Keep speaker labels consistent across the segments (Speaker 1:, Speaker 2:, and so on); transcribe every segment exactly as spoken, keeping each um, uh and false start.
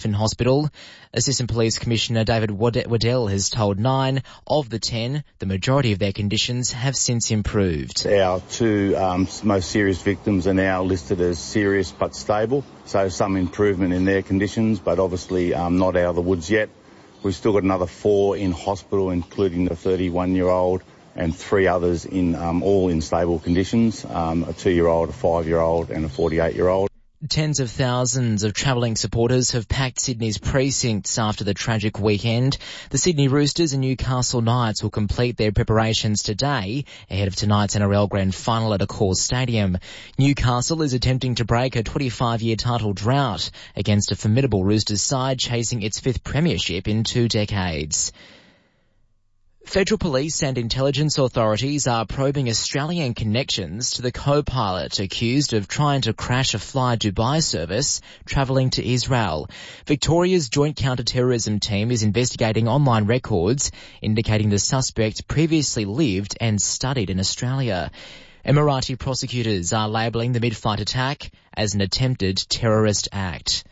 Speaker 1: in hospital. Assistant Police Commissioner David Waddell has told Nine of the ten, the majority of their conditions have since improved.
Speaker 2: Our two um, most serious victims are now listed as serious but stable, so some improvement in their conditions, but obviously um, not out of the woods yet. We've still got another four in hospital, including the thirty-one-year-old and three others in um, all in stable conditions, um, a two-year-old, a five-year-old and a forty-eight-year-old.
Speaker 1: Tens of thousands of travelling supporters have packed Sydney's precincts after the tragic weekend. The Sydney Roosters and Newcastle Knights will complete their preparations today ahead of tonight's N R L Grand Final at Accor Stadium. Newcastle is attempting to break a twenty-five-year title drought against a formidable Roosters side chasing its fifth premiership in two decades. Federal police and intelligence authorities are probing Australian connections to the co-pilot accused of trying to crash a Fly Dubai service travelling to Israel. Victoria's Joint Counter-Terrorism Team is investigating online records indicating the suspect previously lived and studied in Australia. Emirati prosecutors are labelling the mid-flight attack as an attempted terrorist act.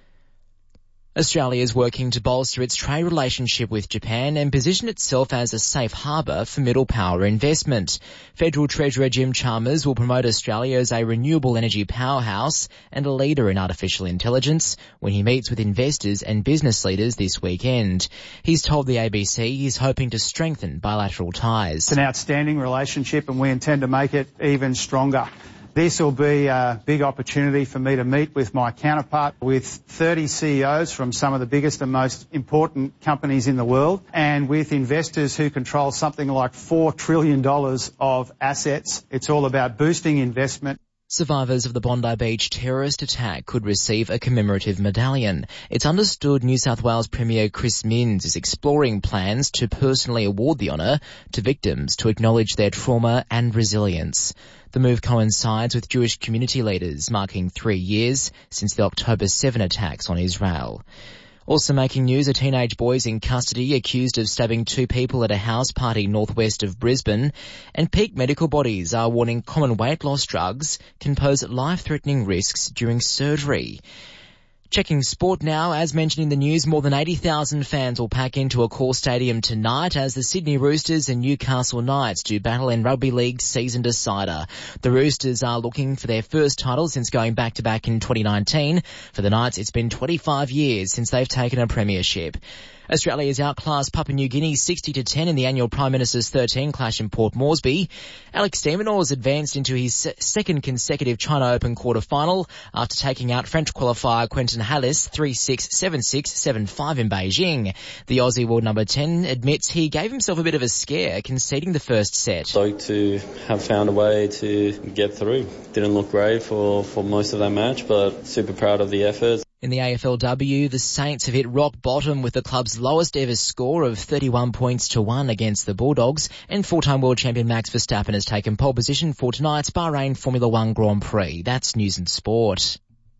Speaker 1: Australia is working to bolster its trade relationship with Japan and position itself as a safe harbour for middle power investment. Federal Treasurer Jim Chalmers will promote Australia as a renewable energy powerhouse and a leader in artificial intelligence when he meets with investors and business leaders this weekend. He's told the A B C he's hoping to strengthen bilateral ties.
Speaker 3: It's an outstanding relationship and we intend to make it even stronger. This will be a big opportunity for me to meet with my counterpart, with thirty C E Os from some of the biggest and most important companies in the world, and with investors who control something like four trillion dollars of assets. It's all about boosting investment.
Speaker 1: Survivors of the Bondi Beach terrorist attack could receive a commemorative medallion. It's understood New South Wales Premier Chris Minns is exploring plans to personally award the honour to victims to acknowledge their trauma and resilience. The move coincides with Jewish community leaders marking three years since the October seventh attacks on Israel. Also making news, a teenage boy is in custody accused of stabbing two people at a house party northwest of Brisbane, and peak medical bodies are warning common weight loss drugs can pose life-threatening risks during surgery. Checking sport now, as mentioned in the news, more than eighty thousand fans will pack into Accor Stadium tonight as the Sydney Roosters and Newcastle Knights do battle in Rugby League's season decider. The Roosters are looking for their first title since going back-to-back in twenty nineteen. For the Knights, it's been twenty-five years since they've taken a premiership. Australia has outclassed Papua New Guinea sixty to ten in the annual Prime Minister's thirteen clash in Port Moresby. Alex de Minaur has advanced into his second consecutive China Open quarter-final after taking out French qualifier Quentin Halys three six, seven six, seven five in Beijing. The Aussie world number ten admits he gave himself a bit of a scare, conceding the first set.
Speaker 4: Stoked to have found a way to get through. Didn't look great for, for most of that match, but super proud of the effort.
Speaker 1: In the A F L W, the Saints have hit rock bottom with the club's lowest ever score of thirty-one points to one against the Bulldogs, and four-time world champion Max Verstappen has taken pole position for tonight's Bahrain Formula One Grand Prix. That's news and sport.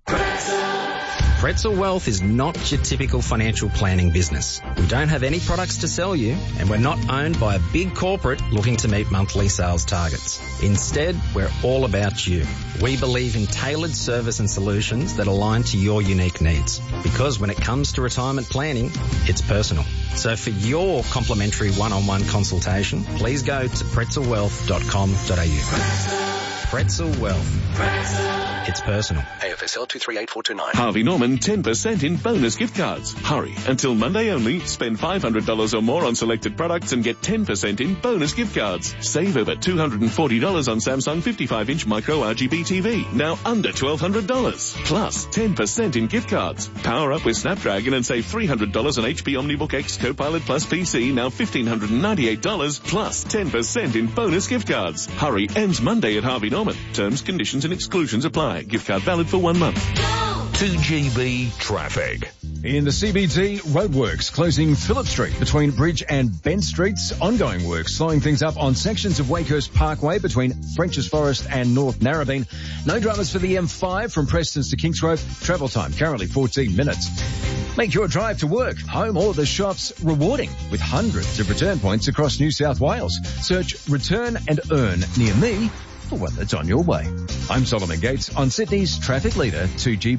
Speaker 5: Pretzel Wealth is not your typical financial planning business. We don't have any products to sell you, and we're not owned by a big corporate looking to meet monthly sales targets. Instead, we're all about you. We believe in tailored service and solutions that align to your unique needs. Because when it comes to retirement planning, it's personal. So for your complimentary one-on-one consultation, please go to pretzel wealth dot com dot a u. Pretzel Wealth. Pretzel. It's personal.
Speaker 6: A F S L two three eight four two nine.
Speaker 7: Harvey Norman ten percent in bonus gift cards. Hurry. Until Monday only, spend five hundred dollars or more on selected products and get ten percent in bonus gift cards. Save over two hundred forty dollars on Samsung fifty-five inch micro R G B T V. Now under twelve hundred dollars. Plus ten percent in gift cards. Power up with Snapdragon and save three hundred dollars on H P OmniBook X Copilot Plus P C. Now one thousand five hundred ninety-eight dollars plus ten percent in bonus gift cards. Hurry. Ends Monday at Harvey Norman. Terms, conditions and exclusions apply. Gift card valid for one month.
Speaker 6: two G B traffic.
Speaker 8: In the C B D, roadworks closing Phillip Street between Bridge and Bent Streets. Ongoing work slowing things up on sections of Wakehurst Parkway between French's Forest and North Narrabeen. No dramas for the M five from Prestons to Kings Road. Travel time currently fourteen minutes. Make your drive to work, home or the shops rewarding with hundreds of return points across New South Wales. Search Return and Earn near me for one that's on your way. I'm Solomon Gates on Sydney's traffic leader two G B.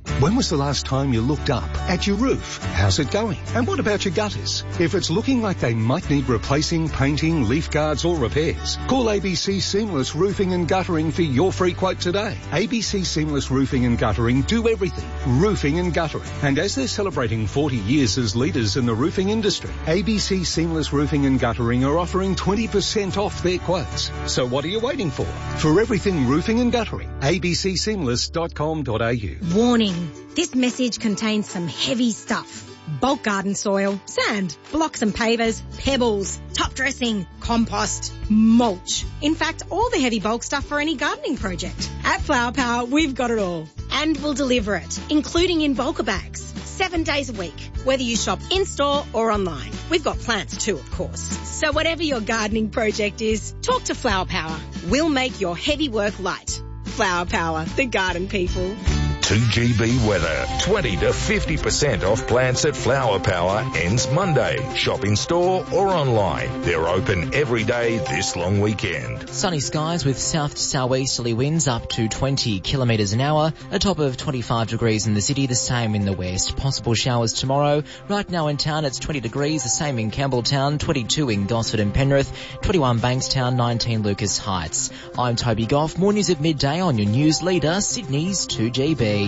Speaker 9: When was the last time you looked up at your roof? How's it going? And what about your gutters? If it's looking like they might need replacing, painting, leaf guards or repairs, call A B C Seamless Roofing and Guttering for your free quote today. A B C Seamless Roofing and Guttering do everything. Roofing and guttering. And as they're celebrating forty years as leaders in the roofing industry, A B C Seamless Roofing and Guttering are offering twenty percent off their quotes. So what are you waiting for? For everything roofing and guttering, a b c seamless dot com dot a u.
Speaker 10: Warning. This message contains some heavy stuff. Bulk garden soil, sand, blocks and pavers, pebbles, top dressing, compost, mulch. In fact, all the heavy bulk stuff for any gardening project. At Flower Power, we've got it all. And we'll deliver it, including in bulker bags, seven days a week, whether you shop in-store or online. We've got plants too, of course. So whatever your gardening project is, talk to Flower Power. We'll make your heavy work light. Flower Power, the garden people.
Speaker 6: two G B weather. twenty to fifty percent off plants at Flower Power ends Monday. Shop in store or online. They're open every day this long weekend.
Speaker 1: Sunny skies with south to southeasterly winds up to twenty kilometres an hour. A top of twenty-five degrees in the city, the same in the west. Possible showers tomorrow. Right now in town it's twenty degrees, the same in Campbelltown, twenty-two in Gosford and Penrith, twenty-one Bankstown, nineteen Lucas Heights. I'm Toby Goff. More news at midday on your news leader, Sydney's two G B.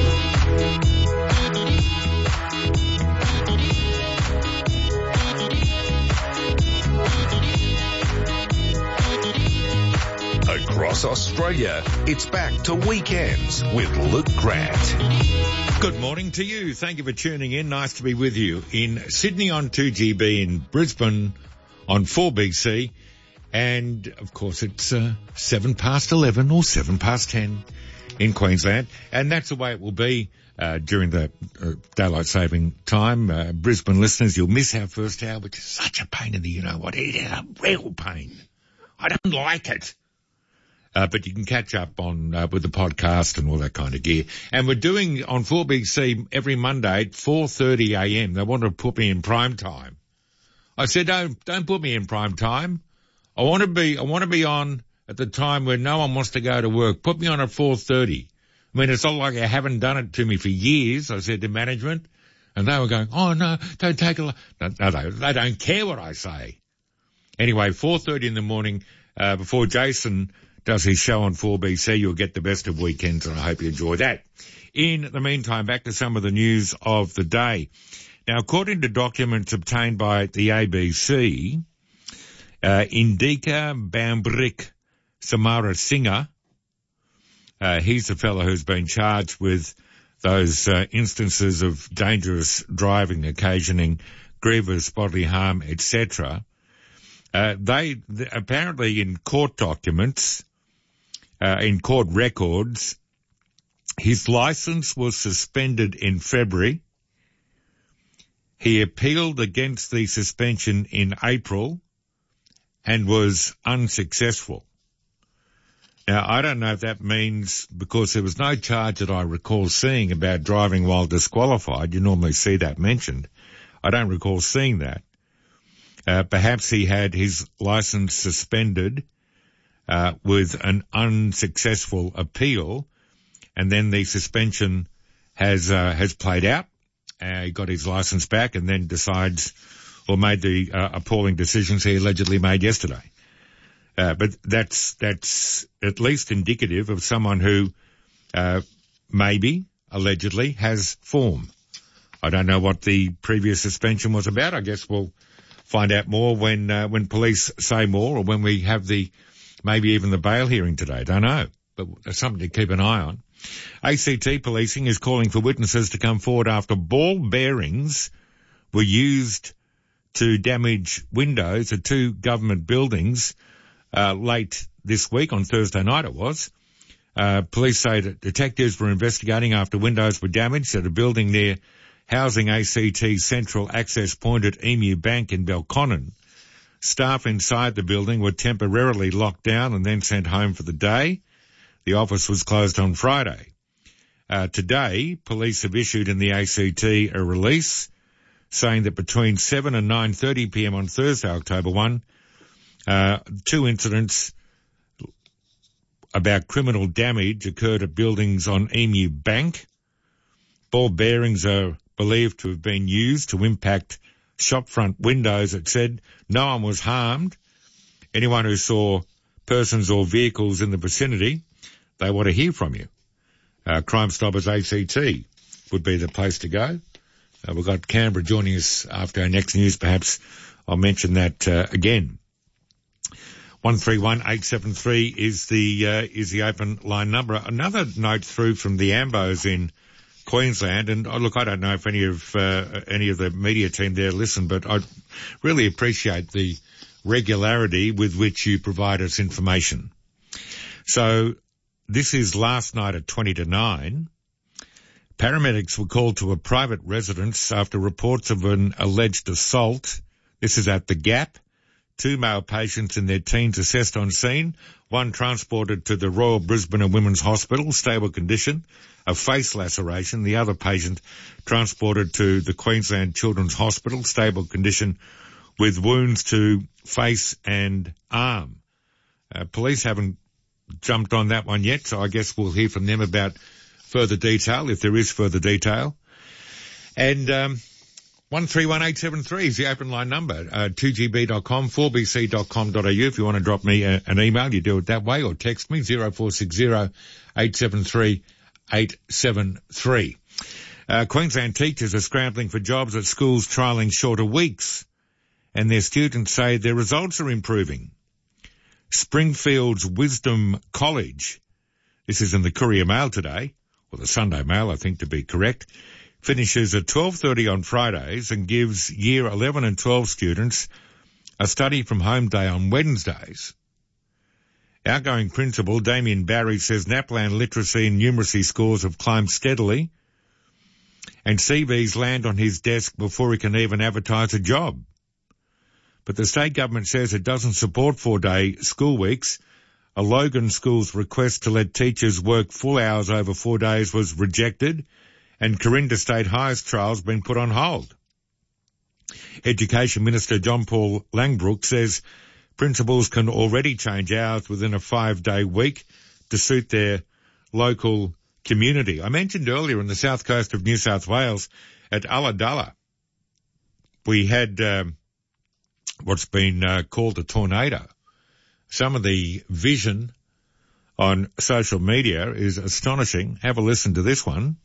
Speaker 6: Across Australia, it's back to Weekends with Luke Grant.
Speaker 11: Good morning to you. Thank you for tuning in. Nice to be with you in Sydney on two G B, in Brisbane on four B C. And, of course, it's uh, seven past eleven or seven past ten in Queensland. And that's the way it will be uh, during the uh, daylight saving time. Uh, Brisbane listeners, you'll miss our first hour, which is such a pain in the you-know-what. It is a real pain. I don't like it. Uh, but you can catch up on uh, with the podcast and all that kind of gear. And we're doing on four B C every Monday at four thirty a m. They want to put me in prime time. I said, don't, don't put me in prime time. I want to be, I want to be on at the time when no one wants to go to work. Put me on at four thirty. I mean, it's not like they haven't done it to me for years, I said to management. And they were going, oh, no, don't take a... No, no they, they don't care what I say. Anyway, four thirty in the morning, uh, before Jason does his show on four B C, you'll get the best of weekends, and I hope you enjoy that. In the meantime, back to some of the news of the day. Now, according to documents obtained by the A B C, uh, Indika Bambrik Samara Singer, uh, he's the fellow who's been charged with those uh, instances of dangerous driving occasioning grievous bodily harm, et cetera. Uh, they, th- apparently in court documents, uh, in court records, his license was suspended in February. He appealed against the suspension in April and was unsuccessful. Now, I don't know if that means, because there was no charge that I recall seeing about driving while disqualified. You normally see that mentioned. I don't recall seeing that. Uh, perhaps he had his license suspended uh, with an unsuccessful appeal, and then the suspension has uh, has played out. Uh, he got his license back and then decides, or made the uh, appalling decisions he allegedly made yesterday. Uh, but that's that's at least indicative of someone who uh, maybe, allegedly, has form. I don't know what the previous suspension was about. I guess we'll find out more when uh, when police say more, or when we have the, maybe even the bail hearing today. Don't know, but that's something to keep an eye on. A C T policing is calling for witnesses to come forward after ball bearings were used to damage windows at two government buildings uh, late this week, on Thursday night it was. Uh, police say that detectives were investigating after windows were damaged at a building near housing A C T Central Access Point at Emu Bank in Belconnen. Staff inside the building were temporarily locked down and then sent home for the day. The office was closed on Friday. Uh, today, police have issued in the A C T a release saying that between seven and nine thirty p m on Thursday, October first, uh, two incidents about criminal damage occurred at buildings on Emu Bank. Ball bearings are believed to have been used to impact shopfront windows, it said. No one was harmed. Anyone who saw persons or vehicles in the vicinity, they want to hear from you. Uh, Crime Stoppers A C T would be the place to go. Uh, we've got Canberra joining us after our next news. Perhaps I'll mention that uh, again. one three one eight seven three is the uh, is the open line number. Another note through from the Ambos in Queensland, and oh, look, I don't know if any of uh, any of the media team there listen, but I really appreciate the regularity with which you provide us information. So this is last night at twenty to nine. Paramedics were called to a private residence after reports of an alleged assault. This is at the Gap. Two male patients in their teens assessed on scene. One transported to the Royal Brisbane and Women's Hospital, stable condition, a face laceration. The other patient transported to the Queensland Children's Hospital, stable condition, with wounds to face and arm. Uh, police haven't jumped on that one yet, so I guess we'll hear from them about further detail, if there is further detail. And um, one three one eight seven three is the open line number, uh, two g b dot com, four b c dot com dot a u. If you want to drop me a, an email, you do it that way, or text me, zero four six zero eight seven three eight seven three. Uh, Queensland teachers are scrambling for jobs at schools trialling shorter weeks, and their students say their results are improving. Springfield's Wisdom College, this is in the Courier Mail today, or the Sunday Mail, I think to be correct, finishes at twelve thirty on Fridays and gives year eleven and twelve students a study from home day on Wednesdays. Outgoing principal Damien Barry says NAPLAN literacy and numeracy scores have climbed steadily, and C Vs land on his desk before he can even advertise a job. But the state government says it doesn't support four-day school weeks. A Logan school's request to let teachers work full hours over four days was rejected, and Corinda State High's trial's been put on hold. Education Minister John Paul Langbrook says principals can already change hours within a five-day week to suit their local community. I mentioned earlier in the south coast of New South Wales at Ulladulla, we had um, what's been uh, called a tornado. Some of the vision on social media is astonishing. Have a listen to this one.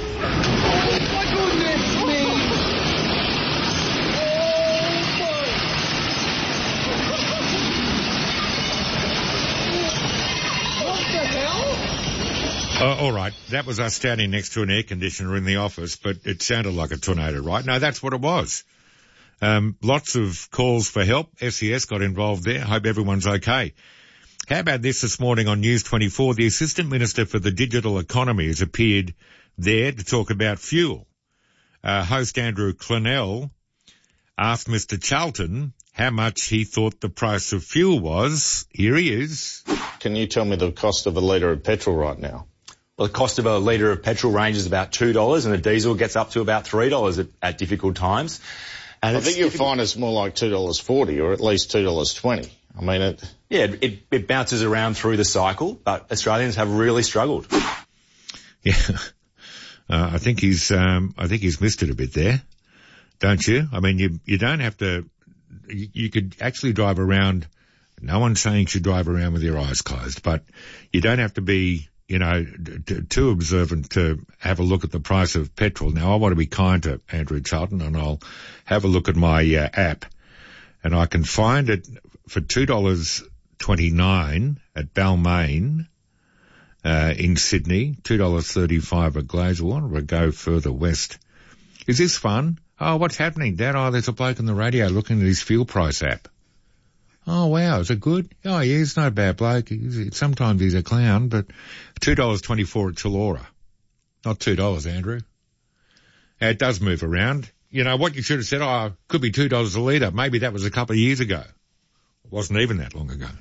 Speaker 11: Uh, all right, that was us standing next to an air conditioner in the office, but it sounded like a tornado, right? No, that's what it was. Um, lots of calls for help. S E S got involved there. Hope everyone's okay. How about this this morning on News twenty-four? The Assistant Minister for the Digital Economy has appeared there to talk about fuel. Uh, host Andrew Clennell asked Mister Charlton how much he thought the price of fuel was. Here he is.
Speaker 12: Can you tell me the cost of a litre of petrol right now?
Speaker 13: Well, the cost of a litre of petrol ranges about two dollars, and a diesel gets up to about three dollars at, at difficult times. And
Speaker 12: I think you'll find it's more like two dollars forty or at least two dollars twenty. I mean, it...
Speaker 13: Yeah, it, it bounces around through the cycle, but Australians have really struggled.
Speaker 11: Yeah, uh, I think he's, um, I think he's missed it a bit there, don't you? I mean, you, you don't have to, you, you could actually drive around, no one's saying you should drive around with your eyes closed, but you don't have to be, you know, t- too observant to have a look at the price of petrol. Now, I want to be kind to Andrew Charlton, and I'll have a look at my uh, app, and I can find it for two dollars twenty-nine at Balmain uh, in Sydney, two dollars thirty-five at Gladstone. We'll go further west. Is this fun? Oh, what's happening, Dad? Oh, there's a bloke on the radio looking at his fuel price app. Oh, wow, is it good? Oh, yeah, he's not a bad bloke. He's, sometimes he's a clown, but two dollars twenty-four at Chullora. Not two dollars, Andrew. It does move around. You know, what you should have said, oh, could be two dollars a litre. Maybe that was a couple of years ago. It wasn't even that long ago.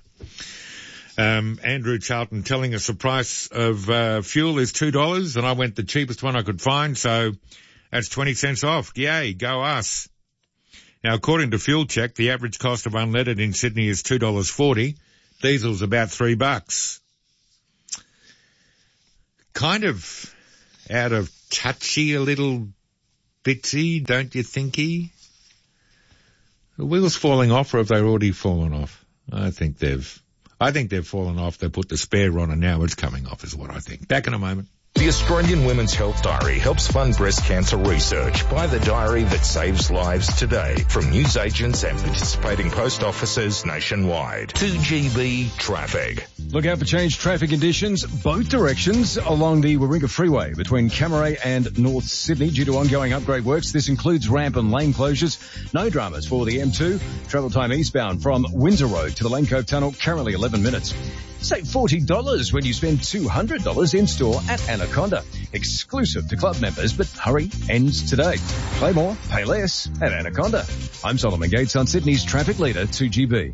Speaker 11: Um, Andrew Charlton telling us the price of uh, fuel is two dollars, and I went the cheapest one I could find, so that's twenty cents off. Yay, go us. Now, according to Fuel Check, the average cost of unleaded in Sydney is two dollars forty. Diesel's about three bucks. Kind of out of touchy, a little bitsy, don't you think-y? The wheels falling off, or have they already fallen off? I think they've, I think they've fallen off. They put the spare on and now it's coming off is what I think. Back in a moment.
Speaker 6: The Australian Women's Health Diary helps fund breast cancer research. Buy the diary that saves lives today from newsagents and participating post offices nationwide. two G B traffic.
Speaker 8: Look out for changed traffic conditions both directions along the Warringah Freeway between Camaray and North Sydney due to ongoing upgrade works. This includes ramp and lane closures. No dramas for the M two. Travel time eastbound from Windsor Road to the Lane Cove Tunnel, currently eleven minutes. Save forty dollars when you spend two hundred dollars in-store at Anaconda. Exclusive to club members, but hurry, ends today. Play more, pay less at Anaconda. I'm Solomon Gates on Sydney's traffic leader, two G B.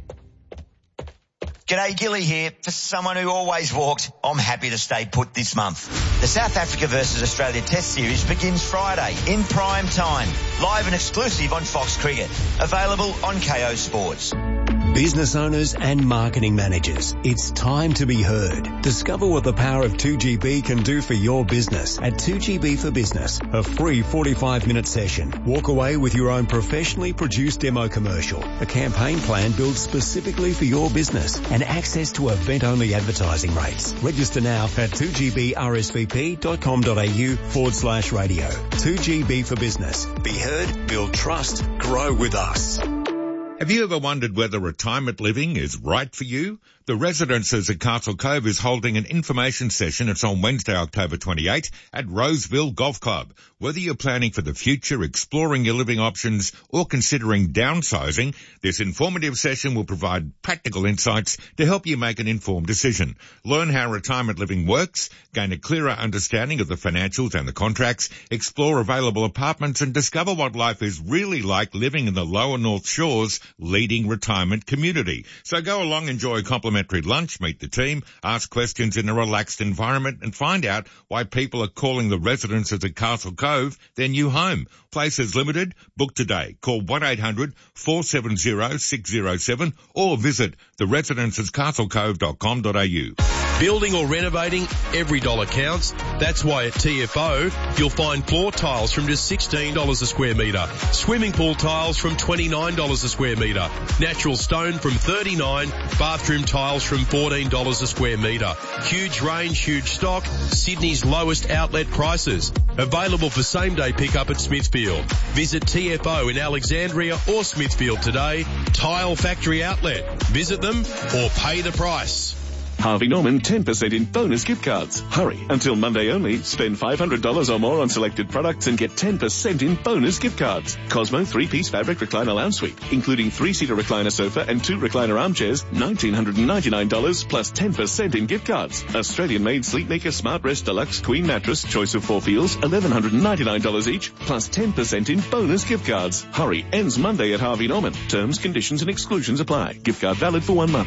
Speaker 14: G'day, Gilly here. For someone who always walked, I'm happy to stay put this month. The South Africa versus Australia Test Series begins Friday in prime time. Live and exclusive on Fox Cricket. Available on K O Sports.
Speaker 15: Business owners and marketing managers, it's time to be heard. Discover what the power of two G B can do for your business at two G B for Business, a free forty-five minute session. Walk away with your own professionally produced demo commercial, a campaign plan built specifically for your business, and access to event-only advertising rates. Register now at two G B R S V P dot com dot A U forward slash radio. two G B for Business. Be heard, build trust, grow with us.
Speaker 11: Have you ever wondered whether retirement living is right for you? The Residences at Castle Cove is holding an information session. It's on Wednesday, October twenty-eighth at Roseville Golf Club. Whether you're planning for the future, exploring your living options, or considering downsizing, this informative session will provide practical insights to help you make an informed decision. Learn how retirement living works, gain a clearer understanding of the financials and the contracts, explore available apartments, and discover what life is really like living in the Lower North Shore's leading retirement community. So go along, enjoy a complimentary lunch, meet the team, ask questions in a relaxed environment, and find out why people are calling the Residences at Castle Cove their new home. Places limited. Book today. Call one eight hundred four seven zero six zero seven or visit the residences castle cove dot com dot A U.
Speaker 16: Building or renovating, every dollar counts. That's why at T F O, you'll find floor tiles from just sixteen dollars a square metre, swimming pool tiles from twenty-nine dollars a square metre, natural stone from thirty-nine dollars, bathroom tiles from fourteen dollars a square metre. Huge range, huge stock, Sydney's lowest outlet prices. Available for same-day pickup at Smithfield. Visit T F O in Alexandria or Smithfield today. Tile Factory Outlet. Visit them or pay the price.
Speaker 7: Harvey Norman ten percent in bonus gift cards. Hurry, until Monday only. Spend five hundred dollars or more on selected products and get ten percent in bonus gift cards. Cosmo three-piece fabric recliner lounge suite, including three-seater recliner sofa and two recliner armchairs, one thousand nine hundred ninety-nine dollars plus ten percent in gift cards. Australian-made Sleepmaker Smart Rest Deluxe Queen Mattress, choice of four feels, one thousand one hundred ninety-nine dollars each, plus ten percent in bonus gift cards. Hurry, ends Monday at Harvey Norman. Terms, conditions and exclusions apply. Gift card valid for one month.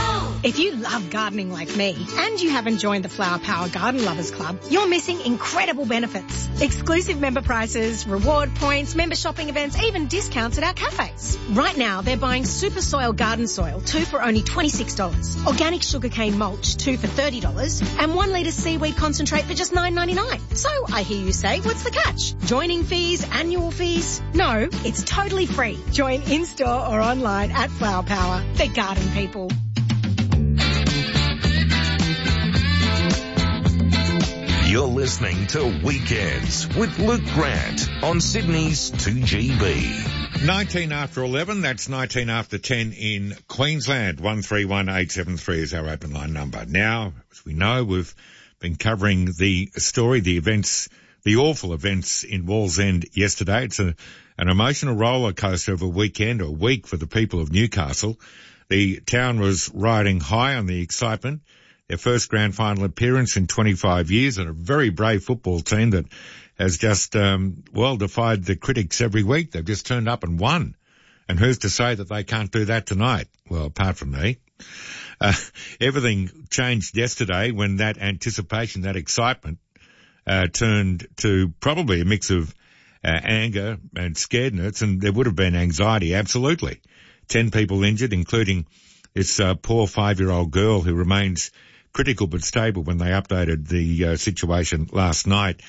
Speaker 10: If you love gardening like me and you haven't joined the Flower Power Garden Lovers Club, you're missing incredible benefits. Exclusive member prices, reward points, member shopping events, even discounts at our cafes. Right now, they're buying Super Soil Garden Soil, two for only twenty-six dollars. Organic sugarcane mulch, two for thirty dollars. And one litre seaweed concentrate for just nine ninety-nine. So I hear you say, what's the catch? Joining fees, annual fees? No, it's totally free. Join in-store or online at Flower Power. They're garden people.
Speaker 6: You're listening to Weekends with Luke Grant on Sydney's two G B.
Speaker 11: nineteen after eleven, that's nineteen after ten in Queensland. one three one eight seven three is our open line number. Now, as we know, we've been covering the story, the events, the awful events in Wallsend yesterday. It's a, an emotional roller coaster of a weekend, or a week for the people of Newcastle. The town was riding high on the excitement. Their first grand final appearance in twenty-five years, and a very brave football team that has just, um, well, defied the critics every week. They've just turned up and won. And who's to say that they can't do that tonight? Well, apart from me. Uh, everything changed yesterday when that anticipation, that excitement, uh, turned to probably a mix of uh, anger and scaredness, and there would have been anxiety, absolutely. Ten people injured, including this uh, poor five-year-old girl who remains critical but stable when they updated the uh, situation last night.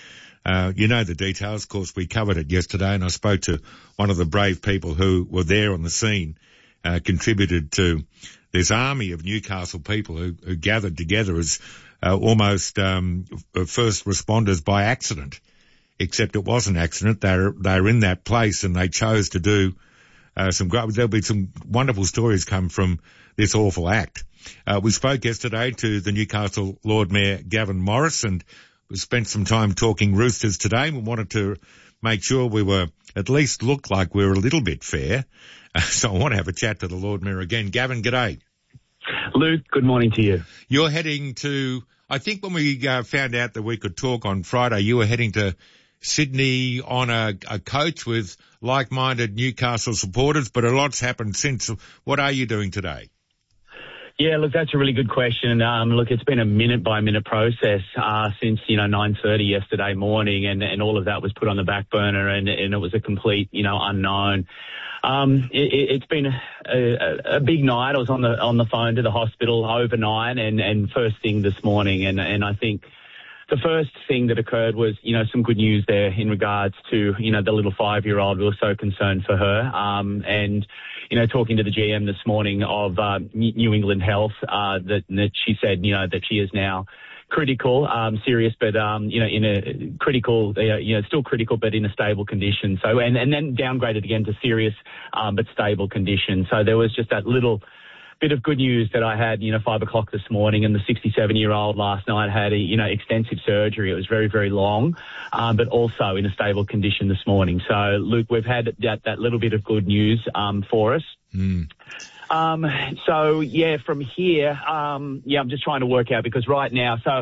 Speaker 11: Uh, you know the details. Of course, we covered it yesterday, and I spoke to one of the brave people who were there on the scene, uh, contributed to this army of Newcastle people who, who gathered together as uh, almost um, first responders by accident. Except it was an accident. They're they're in that place, and they chose to do uh, some great. There'll be some wonderful stories come from this awful act. Uh, we spoke yesterday to the Newcastle Lord Mayor Gavin Morris, and we spent some time talking Roosters today. We wanted to make sure we were at least look like we were a little bit fair. Uh, so I want to have a chat to the Lord Mayor again. Gavin, g'day.
Speaker 17: Luke, good morning to you.
Speaker 11: You're heading to. I think when we uh, found out that we could talk on Friday, you were heading to Sydney on a, a coach with like-minded Newcastle supporters, but a lot's happened since. What are you doing today?
Speaker 17: Yeah, look, that's a really good question. Um, look, it's been a minute-by-minute process uh, since, you know, nine thirty yesterday morning, and, and all of that was put on the back burner, and, and it was a complete, you know, unknown. Um, it, it's been a, a, a big night. I was on the on the phone to the hospital overnight and, and first thing this morning, and, and I think the first thing that occurred was, you know, some good news there in regards to, you know, the little five-year-old. We were so concerned for her. Um, and, you know, talking to the G M this morning of uh, New England Health, uh, that, that she said, you know, that she is now critical, um, serious, but, um, you know, in a critical, uh, you know, still critical, but in a stable condition. So, and, and then downgraded again to serious, um, but stable condition. So there was just that little bit of good news that I had, you know, five o'clock this morning, and the sixty-seven-year-old last night had a, you know, extensive surgery. It was very, very long, um, but also in a stable condition this morning. So, Luke, we've had that, that little bit of good news, um, for us.
Speaker 11: Mm.
Speaker 17: Um, so yeah, from here, um, yeah, I'm just trying to work out because right now, so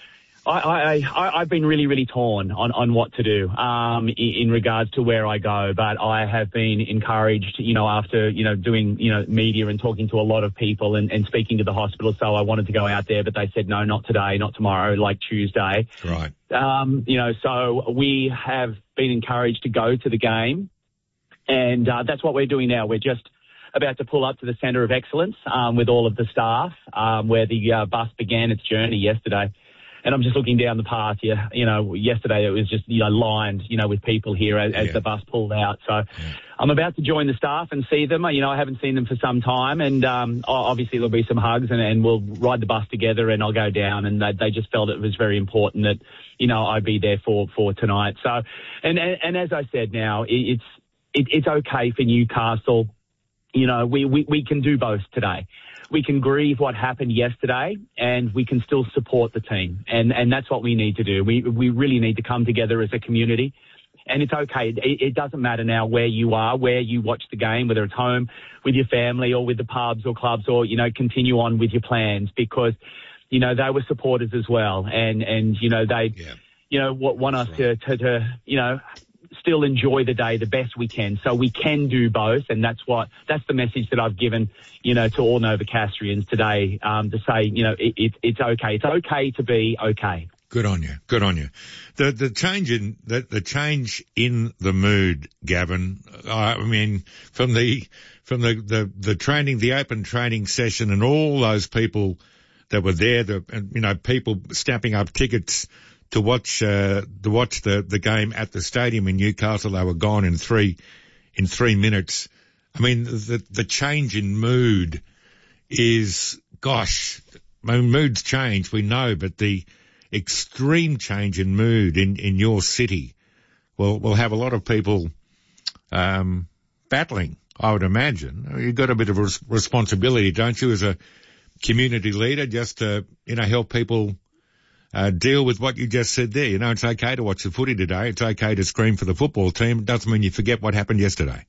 Speaker 17: I, I, I've been really, really torn on, on what to do, um, in, in regards to where I go, but I have been encouraged, you know, after, you know, doing, you know, media and talking to a lot of people and, and speaking to the hospital. So I wanted to go out there, but they said, no, not today, not tomorrow, like Tuesday.
Speaker 11: Right.
Speaker 17: Um, you know, so we have been encouraged to go to the game, and, uh, that's what we're doing now. We're just about to pull up to the Centre of Excellence, um, with all of the staff, um, where the, uh, bus began its journey yesterday. And I'm just looking down the path here. You know, yesterday it was just, you know, lined, you know, with people here as, as
Speaker 11: yeah.
Speaker 17: the bus pulled out. So yeah. I'm about to join the staff and see them. You know, I haven't seen them for some time. And um, obviously there'll be some hugs and, and we'll ride the bus together and I'll go down. And they, they just felt it was very important that, you know, I'd be there for, for tonight. So, and, and, and as I said now, it, it's, it, it's okay for Newcastle. You know, we, we, we can do both today. We can grieve what happened yesterday and we can still support the team. And, and that's what we need to do. We, we really need to come together as a community. And it's okay. It, it doesn't matter now where you are, where you watch the game, whether it's home with your family or with the pubs or clubs, or, you know, continue on with your plans, because, you know, they were supporters as well. And, and, you know, they, yeah. you know, want us right. to, to, to, you know, still enjoy the day the best we can. So we can do both, and that's what that's the message that I've given, you know, to all Novocastrians today, um, to say, you know, it, it, it's okay. It's okay to be okay.
Speaker 11: Good on you. Good on you. The the change in the, the change in the mood, Gavin. I mean, from the from the, the, the training, the open training session, and all those people that were there, the and, you know, people snapping up tickets to watch uh, to watch the, the game at the stadium in Newcastle. They were gone in three in three minutes. I mean, the the change in mood is, gosh, I mean, moods change, we know, but the extreme change in mood in, in your city will will have a lot of people um, battling, I would imagine. You've got a bit of a res- responsibility, don't you, as a community leader, just to, you know, help people Uh, deal with what you just said there. You know, it's okay to watch the footy today. It's okay to scream for the football team. It doesn't mean you forget what happened yesterday.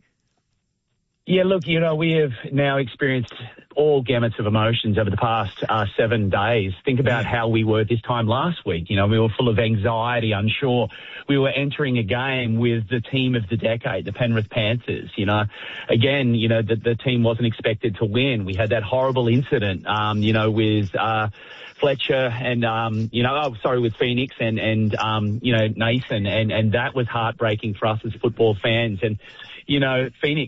Speaker 17: Yeah, look, you know, we have now experienced all gamuts of emotions over the past uh, seven days. Think about how we were this time last week. You know, we were full of anxiety, unsure. We were entering a game with the team of the decade, the Penrith Panthers. You know, again, you know, the, the team wasn't expected to win. We had that horrible incident, um, you know, with uh, Fletcher and, um, you know, oh, sorry, with Phoenix and, and um, you know, Nathan. And, and that was heartbreaking for us as football fans. And, you know, Phoenix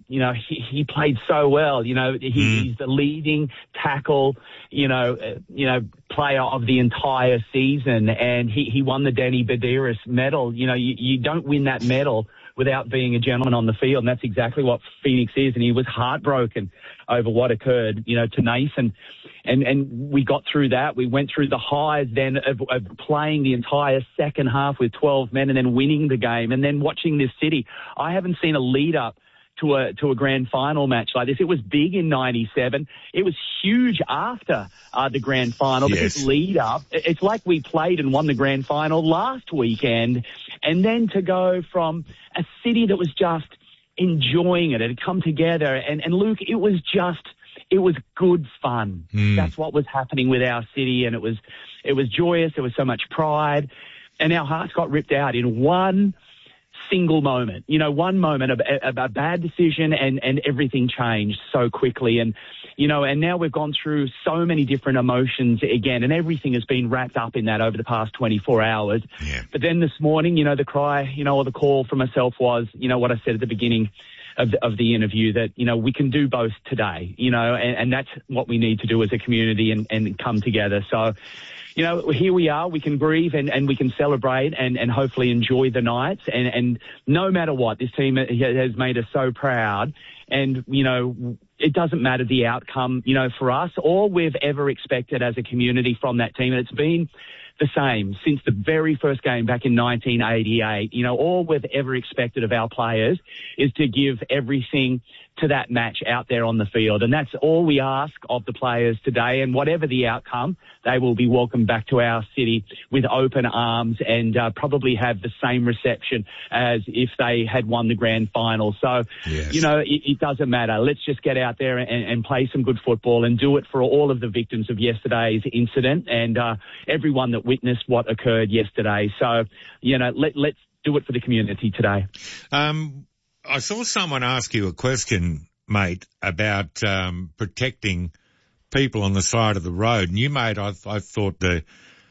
Speaker 17: you know, he, he played so well. You know, he, mm. he's the leading tackle, you know, uh, you know, player of the entire season, and he, he won the Danny Badiris medal. You know, you, you don't win that medal without being a gentleman on the field, and that's exactly what Phoenix is. And he was heartbroken over what occurred, you know, to Nathan. And, and we got through that. We went through the highs then of, of playing the entire second half with twelve men and then winning the game and then watching this city. I haven't seen a lead up to a to a grand final match like this. It was big in ninety-seven. It was huge after uh, the grand final. Yes. But this lead up, it's like we played and won the grand final last weekend. And then to go from a city that was just enjoying it, it had come together. And, and Luke, it was just, it was good fun. Mm. That's what was happening with our city. And it was, it was joyous. There was so much pride. And our hearts got ripped out in one single moment, you know, one moment of a, a bad decision and, and everything changed so quickly. And, you know, and now we've gone through so many different emotions again, and everything has been wrapped up in that over the past twenty-four hours. Yeah. But then this morning, you know, the cry, you know, or the call for myself was, you know, what I said at the beginning of the, of the interview, that, you know, we can do both today, you know, and, and that's what we need to do as a community and, and come together. So, you know, here we are, we can grieve and, and we can celebrate and, and hopefully enjoy the nights. And, and no matter what, this team has made us so proud. And, you know, it doesn't matter the outcome, you know, for us, all we've ever expected as a community from that team. And it's been the same since the very first game back in nineteen eighty-eight. You know, all we've ever expected of our players is to give everything to that match out there on the field. And that's all we ask of the players today. And whatever the outcome, they will be welcomed back to our city with open arms and uh, probably have the same reception as if they had won the grand final. So, yes. you know, it, it doesn't matter. Let's just get out there and, and play some good football and do it for all of the victims of yesterday's incident and uh, everyone that witnessed what occurred yesterday. So, you know, let, let's do it for the community today.
Speaker 11: Um, I saw someone ask you a question, mate, about um, protecting people on the side of the road. And you made, I, I thought, the,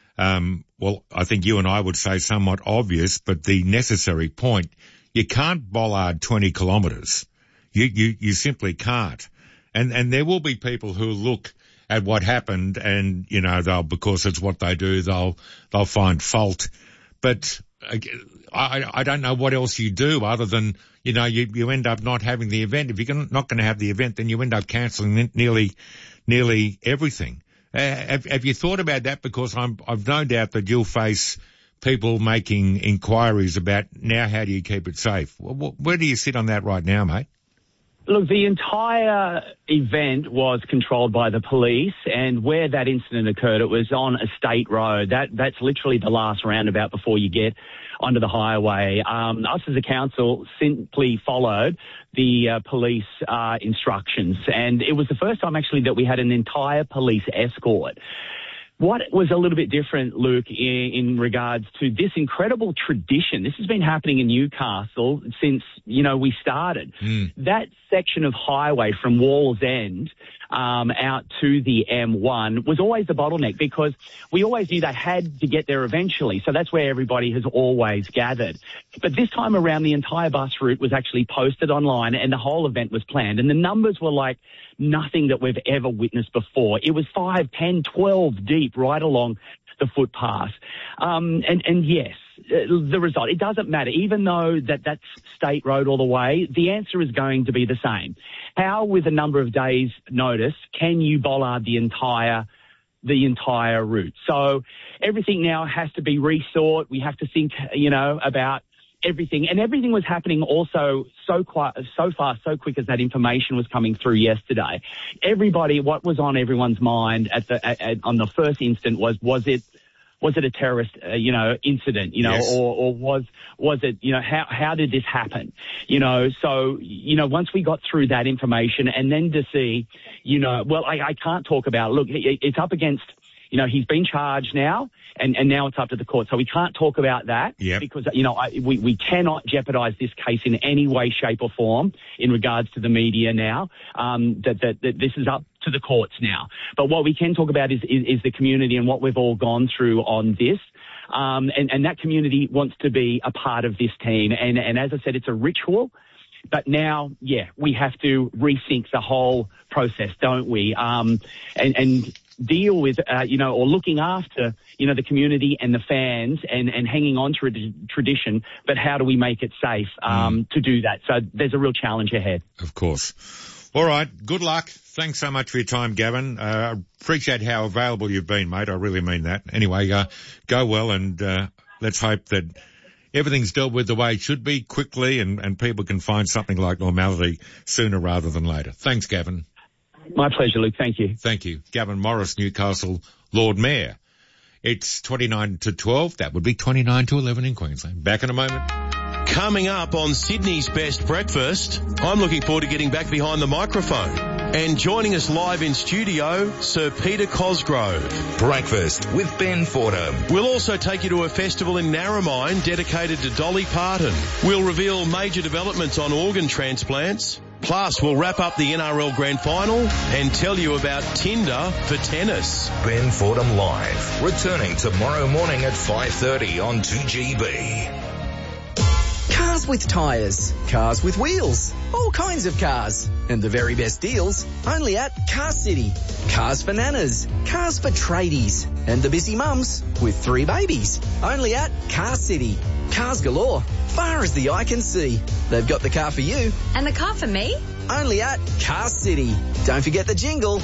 Speaker 11: um, well, I think you and I would say somewhat obvious, but the necessary point. You can't bollard twenty kilometres. You, you, you simply can't. And, and there will be people who look at what happened and, you know, they'll, because it's what they do, they'll, they'll find fault. But I, I don't know what else you do other than, you know, you, you end up not having the event. If you're not going to have the event, then you end up cancelling nearly, nearly everything. Uh, have, have you thought about that? Because I'm, I've no doubt that you'll face people making inquiries about now how do you keep it safe? Where do you sit on that right now, mate?
Speaker 17: Look, the entire event was controlled by the police, and where that incident occurred, it was on a state road. That that's literally the last roundabout before you get onto the highway. Um, us as a council simply followed the uh, police uh, instructions, and it was the first time actually that we had an entire police escort. What was a little bit different, Luke, in, in regards to this incredible tradition? This has been happening in Newcastle since, you know, we started. Mm. That section of highway from Wallsend um, out to the M one was always the bottleneck because we always knew they had to get there eventually. So that's where everybody has always gathered. But this time around, the entire bus route was actually posted online and the whole event was planned. And the numbers were like nothing that we've ever witnessed before. It was five, ten, twelve deep right along the footpath. Um, and, and yes, the result, it doesn't matter. Even though that that's state road all the way, the answer is going to be the same. How, with a number of days' notice, can you bollard the entire the entire route? So everything now has to be rethought. We have to think, you know, about everything. And everything was happening also so quite, so fast, so quick as that information was coming through yesterday. Everybody, what was on everyone's mind at the at, at, on the first instant was, was it was it a terrorist, uh, you know, incident, you know, yes. or, or was, was it, you know, how, how did this happen? You know, so, you know, once we got through that information and then to see, you know, well, I, I can't talk about, look, it, it's up against, you know, he's been charged now, and, and now it's up to the court. So we can't talk about that yep. because, you know, I, we, we cannot jeopardize this case in any way, shape or form in regards to the media now. Um, that, that, that this is up to the courts now. But what we can talk about is, is, is the community and what we've all gone through on this. Um, and, and that community wants to be a part of this team. And, and as I said, it's a ritual. but now, yeah, we have to rethink the whole process, don't we? Um, and, and deal with, uh, you know, or looking after, you know, the community and the fans and, and hanging on to a tradition, but how do we make it safe um, mm. to do that? So there's a real challenge ahead.
Speaker 11: Of course. All right. Good luck. Thanks so much for your time, Gavin. Uh, appreciate how available you've been, mate. I really mean that. Anyway, uh, go well, and uh, let's hope that everything's dealt with the way it should be quickly, and, and people can find something like normality sooner rather than later. Thanks, Gavin.
Speaker 17: My pleasure, Luke. Thank you.
Speaker 11: Thank you. Gavin Morris, Newcastle Lord Mayor. It's twenty-nine to twelve. That would be twenty-nine to eleven in Queensland. Back in a moment.
Speaker 16: Coming up on Sydney's Best Breakfast, I'm looking forward to getting back behind the microphone. And joining us live in studio, Sir Peter Cosgrove.
Speaker 6: Breakfast with Ben Fordham.
Speaker 16: We'll also take you to a festival in Narromine dedicated to Dolly Parton. We'll reveal major developments on organ transplants. Plus, we'll wrap up the N R L Grand Final and tell you about Tinder for tennis.
Speaker 6: Ben Fordham Live, returning tomorrow morning at five thirty on two G B.
Speaker 18: Cars with tyres, cars with wheels, all kinds of cars. And the very best deals only at Car City. Cars for nanas, cars for tradies, and the busy mums with three babies. Only at Car City. Cars galore, far as the eye can see. They've got the car for you.
Speaker 19: And the car for me?
Speaker 18: Only at Car City. Don't forget the jingle.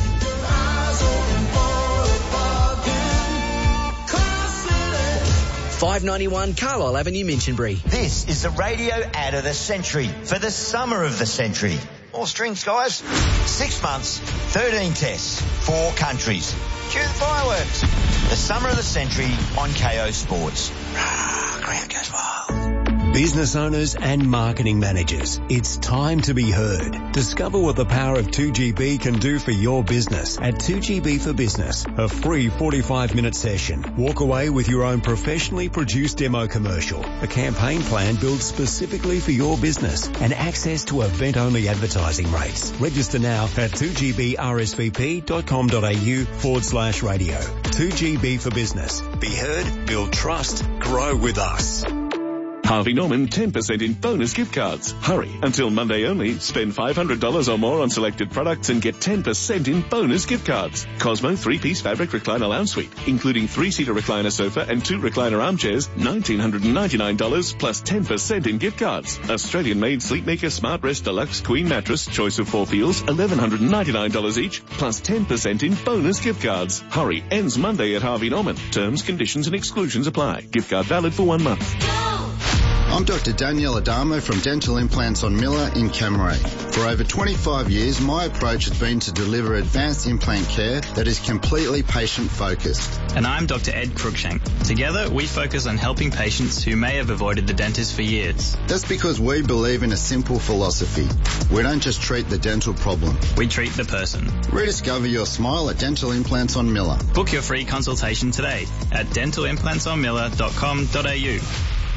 Speaker 18: five ninety-one Carlisle Avenue, Minchinbury.
Speaker 14: This is the radio ad of the century for the summer of the century. More strings, guys. Six months, thirteen tests, four countries. Cue the fireworks. The summer of the century on K O Sports. Rah, ground goes wild.
Speaker 15: Business owners and marketing managers, it's time to be heard. Discover what the power of two G B can do for your business at two G B for Business, a free forty-five minute session. Walk away with your own professionally produced demo commercial, a campaign plan built specifically for your business, and access to event-only advertising rates. Register now at two G B R S V P dot com dot A U forward slash radio. two G B for Business. Be heard, build trust, grow with us.
Speaker 7: Harvey Norman ten percent in bonus gift cards. Hurry. Until Monday only, spend five hundred dollars or more on selected products and get ten percent in bonus gift cards. Cosmo three-piece fabric recliner lounge suite, including three-seater recliner sofa and two recliner armchairs, one thousand nine hundred ninety-nine dollars plus ten percent in gift cards. Australian-made Sleepmaker Smart Rest Deluxe Queen Mattress, choice of four feels, one thousand one hundred ninety-nine dollars each, plus ten percent in bonus gift cards. Hurry. Ends Monday at Harvey Norman. Terms, conditions and exclusions apply. Gift card valid for one month.
Speaker 20: I'm Doctor Danielle Adamo from Dental Implants on Miller in Camray. For over twenty-five years, my approach has been to deliver advanced implant care that is completely patient-focused.
Speaker 21: And I'm Doctor Ed Cruikshank. Together, we focus on helping patients who may have avoided the dentist for years.
Speaker 20: That's because we believe in a simple philosophy. We don't just treat the dental problem.
Speaker 21: We treat the person.
Speaker 20: Rediscover your smile at Dental Implants on Miller.
Speaker 21: Book your free consultation today at dental implants on miller dot com dot A U.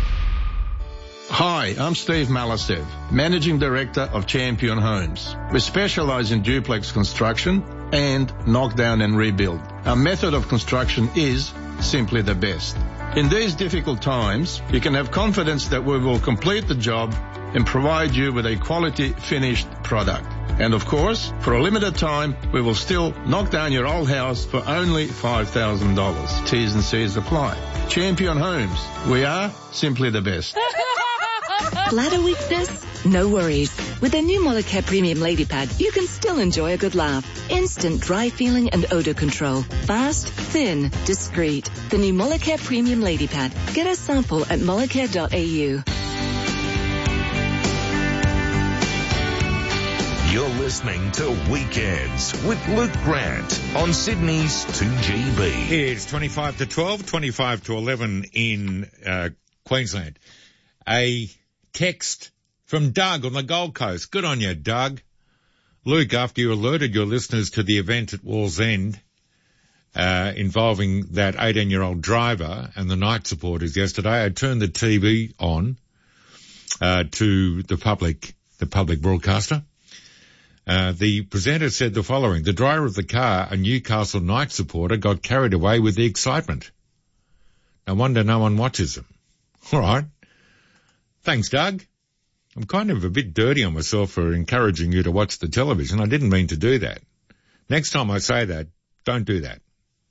Speaker 22: Hi, I'm Steve Malasev, Managing Director of Champion Homes. We specialize in duplex construction and knockdown and rebuild. Our method of construction is simply the best. In these difficult times, you can have confidence that we will complete the job and provide you with a quality finished product. And of course, for a limited time, we will still knock down your old house for only five thousand dollars. T's and C's apply. Champion Homes. We are simply the best.
Speaker 23: Bladder weakness? No worries. With the new Molicare Premium Lady Pad, you can still enjoy a good laugh. Instant dry feeling and odor control. Fast, thin, discreet. The new Molicare Premium Lady Pad. Get a sample at molicare dot A U.
Speaker 6: You're listening to Weekends with Luke Grant on Sydney's two G B.
Speaker 11: It's twenty-five to twelve, twenty-five to eleven in uh, Queensland. A text from Doug on the Gold Coast. Good on you, Doug. Luke, after you alerted your listeners to the event at Wallsend uh, involving that eighteen-year-old driver and the night supporters yesterday, I turned the T V on uh, to the public, the public broadcaster. Uh, the presenter said the following: the driver of the car, a Newcastle night supporter, got carried away with the excitement. No wonder no one watches them. All right. Thanks, Doug. I'm kind of a bit dirty on myself for encouraging you to watch the television. I didn't mean to do that. Next time I say that, don't do that.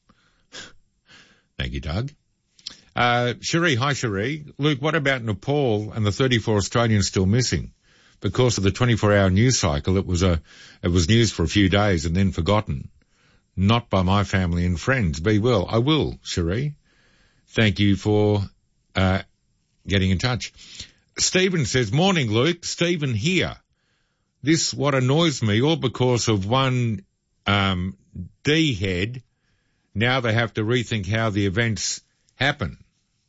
Speaker 11: Thank you, Doug. Uh, Cherie, hi Cherie. Luke, what about Nepal and the thirty-four Australians still missing? Because of the twenty-four hour news cycle, it was a, it was news for a few days and then forgotten. Not by my family and friends. Be well. I will, Cherie. Thank you for, uh, getting in touch. Stephen says, morning, Luke. Stephen here. This, what annoys me, all because of one, um, D-head. Now they have to rethink how the events happen.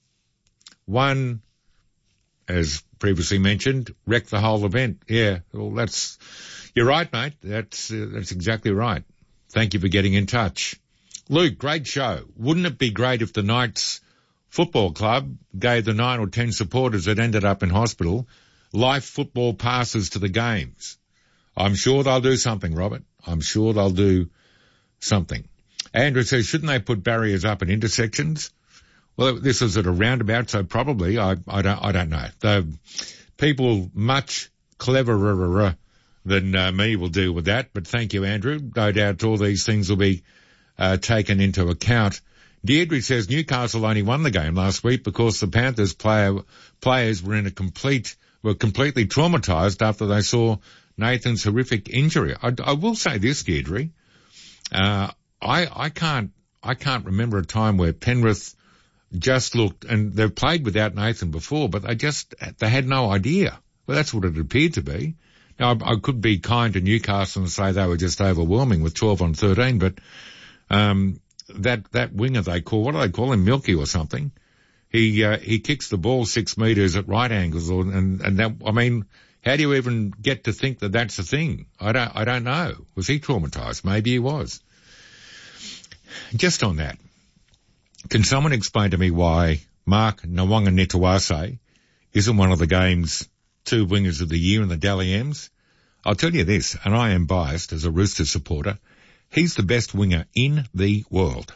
Speaker 11: One, as previously mentioned, wrecked the whole event. Yeah, well, that's, you're right, mate. That's, uh, that's exactly right. Thank you for getting in touch. Luke, great show. Wouldn't it be great if the Knights Football Club gave the nine or ten supporters that ended up in hospital life football passes to the games? I'm sure they'll do something, Robert. I'm sure they'll do something. Andrew says, shouldn't they put barriers up at intersections? Well, this is at a roundabout, so probably. I, I don't, I don't know. The people much cleverer than uh, me will deal with that. But thank you, Andrew. No doubt all these things will be uh, taken into account. Deirdre says Newcastle only won the game last week because the Panthers player, players were in a complete, were completely traumatised after they saw Nathan's horrific injury. I, I will say this, Deirdre. Uh, I, I can't, I can't remember a time where Penrith just looked, and they've played without Nathan before, but they just, they had no idea. Well, that's what it appeared to be. Now, I, I could be kind to Newcastle and say they were just overwhelming with twelve on thirteen, but, um, that, that winger they call, what do they call him, Milky or something? He, uh, he kicks the ball six metres at right angles, or, and, and that, I mean, how do you even get to think that that's a thing? I don't, I don't know. Was he traumatised? Maybe he was. Just on that, can someone explain to me why Mark Nawaqanitawase isn't one of the game's two wingers of the year in the Dally M's? I'll tell you this, and I am biased as a Roosters supporter, he's the best winger in the world.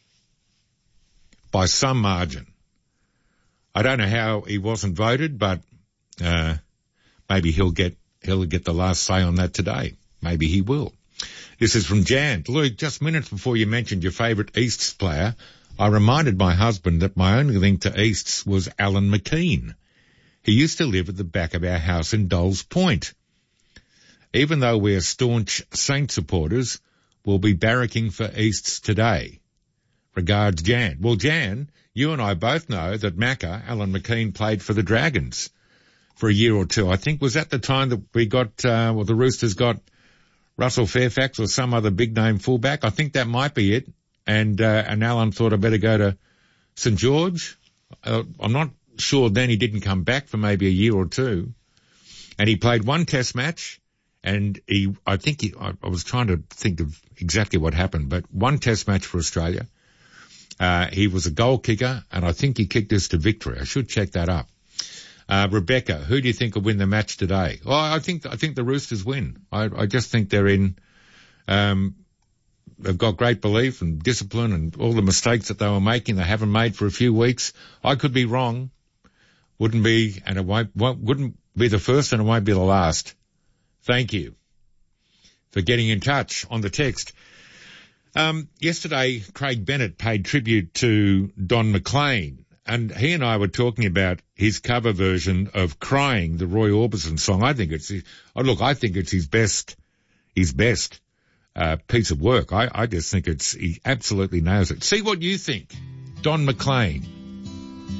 Speaker 11: By some margin. I don't know how he wasn't voted, but uh maybe he'll get he'll get the last say on that today. Maybe he will. This is from Jan. Luke, just minutes before you mentioned your favourite Easts player, I reminded my husband that my only link to Easts was Alan McKean. He used to live at the back of our house in Dole's Point. Even though we are staunch Saint supporters, we'll be barracking for Easts today. Regards, Jan. Well, Jan, you and I both know that Macca, Alan McKean, played for the Dragons for a year or two. I think was at the time that we got, uh, well, the Roosters got Russell Fairfax or some other big name fullback. I think that might be it. And, uh, and Alan thought I'd better go to St George. Uh, I'm not sure then he didn't come back for maybe a year or two. And he played one test match and he, I think he, I, I was trying to think of exactly what happened, but one test match for Australia. Uh, he was a goal kicker and I think he kicked us to victory. I should check that up. Uh, Rebecca, who do you think will win the match today? Well, I think, I think the Roosters win. I, I just think they're in, um, they've got great belief and discipline and all the mistakes that they were making they haven't made for a few weeks. I could be wrong. Wouldn't be, and it won't, won't wouldn't be the first and it won't be the last. Thank you for getting in touch on the text. Um, yesterday, Craig Bennett paid tribute to Don McLean. And he and I were talking about his cover version of Crying, the Roy Orbison song. I think it's, his, oh, look, I think it's his best, his best, uh, piece of work. I, I just think it's, he absolutely nails it. See what you think. Don McLean.